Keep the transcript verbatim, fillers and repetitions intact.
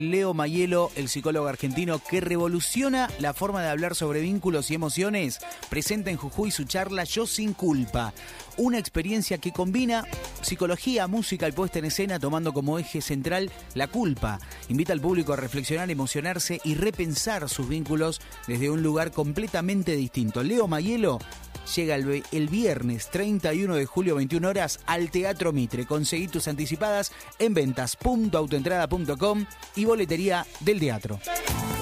Leo Maielo, el psicólogo argentino que revoluciona la forma de hablar sobre vínculos y emociones, presenta en Jujuy su charla Yo sin culpa. Una experiencia que combina psicología, música y puesta en escena, tomando como eje central la culpa. Invita al público a reflexionar, emocionarse y repensar sus vínculos desde un lugar completamente distinto. Leo Maielo llega el, el viernes treinta y uno de julio, veintiuna horas, al Teatro Mitre. Conseguí tus anticipadas en ventas punto autoentrada punto com y boletería del teatro.